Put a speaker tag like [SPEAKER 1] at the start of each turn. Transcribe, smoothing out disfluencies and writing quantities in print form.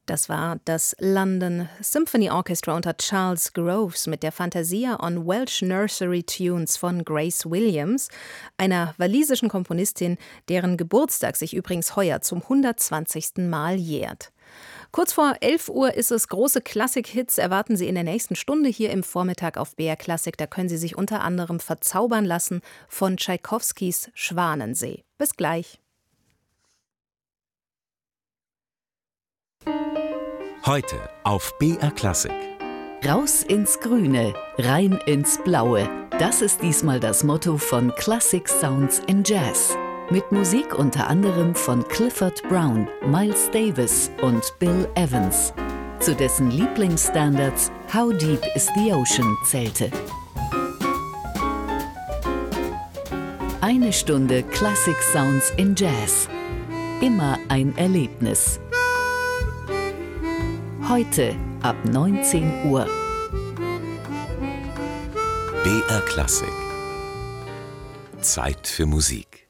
[SPEAKER 1] Das war das London Symphony Orchestra unter Charles Groves mit der Fantasia on Welsh Nursery Tunes von Grace Williams, einer walisischen Komponistin, deren Geburtstag sich übrigens heuer zum 120. Mal jährt. Kurz vor 11 Uhr ist es. Große Klassik-Hits erwarten Sie in der nächsten Stunde hier im Vormittag auf BR Klassik. Da können Sie sich unter anderem verzaubern lassen von Tschaikowskis Schwanensee. Bis gleich.
[SPEAKER 2] Heute auf BR Klassik.
[SPEAKER 3] Raus ins Grüne, rein ins Blaue. Das ist diesmal das Motto von Classic Sounds in Jazz. Mit Musik unter anderem von Clifford Brown, Miles Davis und Bill Evans, zu dessen Lieblingsstandards How Deep is the Ocean zählte. Eine Stunde Classic Sounds in Jazz. Immer ein Erlebnis. Heute ab 19 Uhr.
[SPEAKER 2] BR Klassik. Zeit für Musik.